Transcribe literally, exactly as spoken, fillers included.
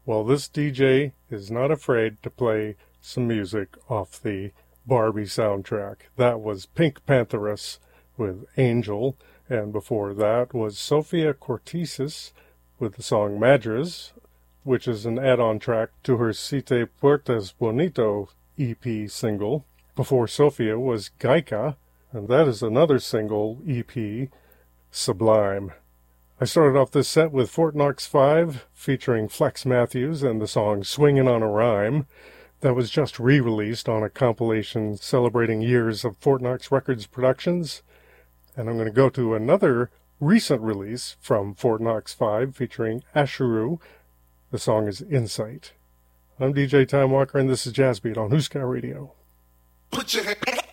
Well, this D J is not afraid to play some music off the Barbie soundtrack. That was Pink Pantheress with Angel, and before that was Sofia Cortesis with the song Madras, which is an add-on track to her Siete Puertas Bonito E P single. Before Sofia was Gaika, and that is another single E P, Sublime. I started off this set with Fort Knox five featuring Flex Matthews and the song Swingin' on a Rhyme. That was just re-released on a compilation celebrating years of Fort Knox Records productions. And I'm going to go to another recent release from Fort Knox five featuring Asheru. The song is Insight. I'm D J Time Walker, and this is Jazz Beat on Huska Radio. Put your hand